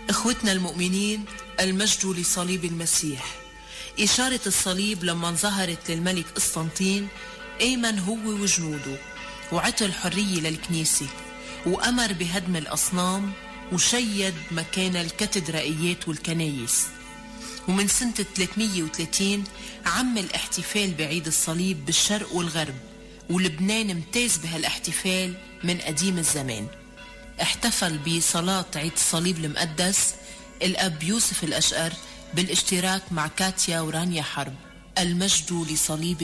إخوتنا المؤمنين، المجد لصليب المسيح. إشارة الصليب لما ظهرت للملك قسطنطين أيمن هو وجنوده، وعطى الحرية للكنيسة، وأمر بهدم الأصنام، وشيد مكان الكاتدرائيات والكنايس. ومن سنة 330 عم الاحتفال بعيد الصليب بالشرق والغرب، ولبنان امتاز بهالاحتفال من قديم الزمان. احتفل بصلاة عيد الصليب المقدس الأب يوسف الأشقر بالاشتراك مع كاتيا ورانيا حرب. المجد لصليب